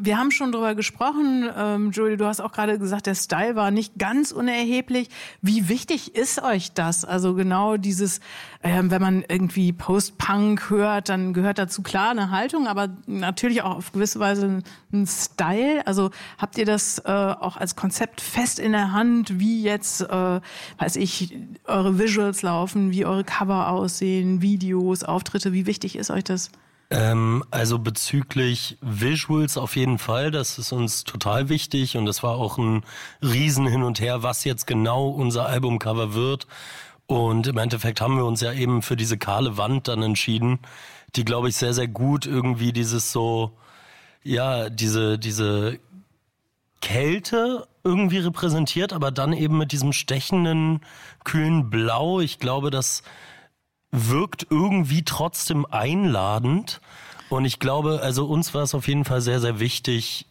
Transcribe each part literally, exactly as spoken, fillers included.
wir haben schon drüber gesprochen. Ähm, Julie, du hast auch gerade gesagt, der Style war nicht ganz unerheblich. Wie wichtig ist euch das? Also genau dieses, äh, wenn man irgendwie Post-Punk hört, dann gehört dazu klar eine Haltung, aber natürlich auch auf gewisse Weise ein Style. Also habt ihr das äh, auch als Konzept fest in der Hand, wie jetzt, äh, weiß ich, eure Visuals laufen, wie eure Cover aussehen, Videos, Auftritte? Wie wichtig ist euch das? Ähm, also bezüglich Visuals auf jeden Fall, das ist uns total wichtig und das war auch ein Riesen hin und her, was jetzt genau unser Albumcover wird. Und im Endeffekt haben wir uns ja eben für diese kahle Wand dann entschieden, die, glaube ich, sehr, sehr gut irgendwie dieses so, ja, diese, diese Kälte irgendwie repräsentiert, aber dann eben mit diesem stechenden, kühlen Blau. Ich glaube, das wirkt irgendwie trotzdem einladend. Und ich glaube, also uns war es auf jeden Fall sehr, sehr wichtig,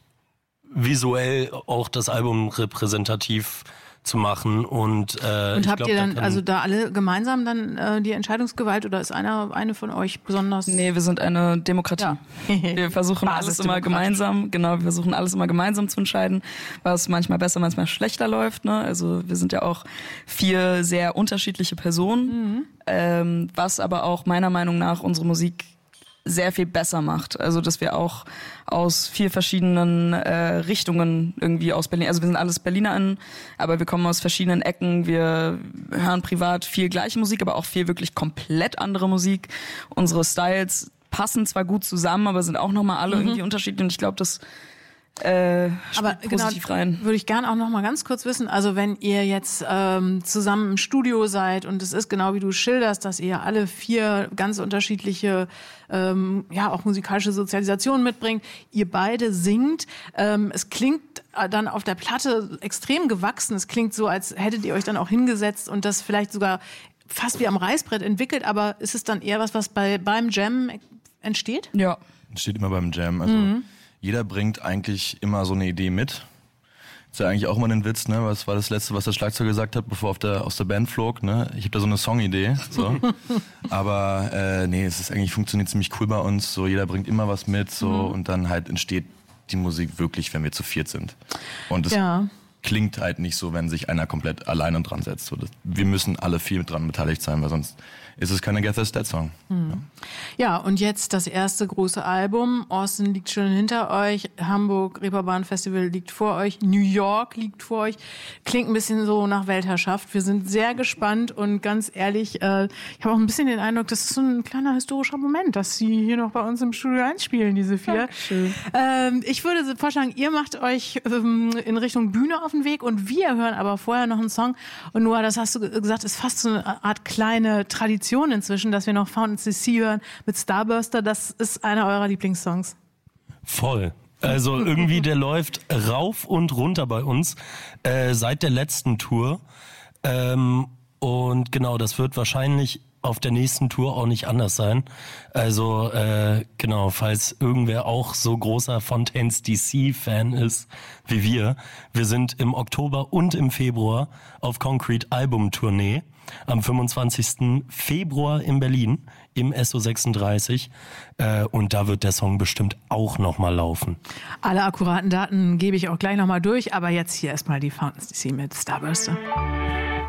visuell auch das Album repräsentativ zu machen. Und, äh, und habt glaub, ihr dann da also da alle gemeinsam dann äh, die Entscheidungsgewalt oder ist einer eine von euch besonders? Nee, wir sind eine Demokratie. Ja. Wir versuchen alles immer gemeinsam, genau, wir versuchen alles immer gemeinsam zu entscheiden, was manchmal besser, manchmal schlechter läuft. Ne? Also wir sind ja auch vier sehr unterschiedliche Personen, mhm. ähm, was aber auch meiner Meinung nach unsere Musik sehr viel besser macht. Also dass wir auch aus vier verschiedenen äh, Richtungen irgendwie aus Berlin, also wir sind alles BerlinerInnen, aber wir kommen aus verschiedenen Ecken, wir hören privat viel gleiche Musik, aber auch viel wirklich komplett andere Musik. Unsere Styles passen zwar gut zusammen, aber sind auch nochmal alle mhm. irgendwie unterschiedlich und ich glaube, das Äh, aber genau, rein. Würde ich gerne auch noch mal ganz kurz wissen, also wenn ihr jetzt ähm, zusammen im Studio seid und es ist genau wie du schilderst, dass ihr alle vier ganz unterschiedliche ähm, ja auch musikalische Sozialisationen mitbringt, ihr beide singt, ähm, es klingt dann auf der Platte extrem gewachsen, es klingt so, als hättet ihr euch dann auch hingesetzt und das vielleicht sogar fast wie am Reißbrett entwickelt, aber ist es dann eher was, was bei beim Jam entsteht? Ja. Entsteht immer beim Jam, also mhm. Jeder bringt eigentlich immer so eine Idee mit. Ist ja eigentlich auch mal ein Witz, ne? Was war das Letzte, was der Schlagzeuger gesagt hat, bevor er auf der, aus der Band flog, ne? Ich habe da so eine Songidee, so. Aber äh, nee, es ist eigentlich funktioniert ziemlich cool bei uns. So, jeder bringt immer was mit, so mhm. und dann halt entsteht die Musik wirklich, wenn wir zu viert sind. Und es ja. klingt halt nicht so, wenn sich einer komplett alleine dran setzt. So, das, wir müssen alle viel dran beteiligt sein, weil sonst ist es keine Get This Dead Song. Hm. Ja. ja, und jetzt das erste große Album. Austin liegt schon hinter euch. Hamburg Reeperbahn Festival liegt vor euch. New York liegt vor euch. Klingt ein bisschen so nach Weltherrschaft. Wir sind sehr gespannt und ganz ehrlich, äh, ich habe auch ein bisschen den Eindruck, das ist so ein kleiner historischer Moment, dass sie hier noch bei uns im Studio einspielen, diese vier. Ähm, ich würde vorschlagen, ihr macht euch ähm, in Richtung Bühne auf den Weg und wir hören aber vorher noch einen Song. Und Noah, das hast du gesagt, ist fast so eine Art kleine Tradition inzwischen, dass wir noch Fountains D C hören mit Starburster. Das ist einer eurer Lieblingssongs. Voll. Also irgendwie, der läuft rauf und runter bei uns äh, seit der letzten Tour. Ähm, und genau, das wird wahrscheinlich auf der nächsten Tour auch nicht anders sein. Also äh, genau, falls irgendwer auch so großer Fountains D C-Fan ist wie wir. Wir sind im Oktober und im Februar auf Concrete Album-Tournee. Am fünfundzwanzigsten Februar in Berlin im S O sechsunddreißig äh, und da wird der Song bestimmt auch nochmal laufen. Alle akkuraten Daten gebe ich auch gleich nochmal durch, aber jetzt hier erstmal die Fountains D C mit Starburster.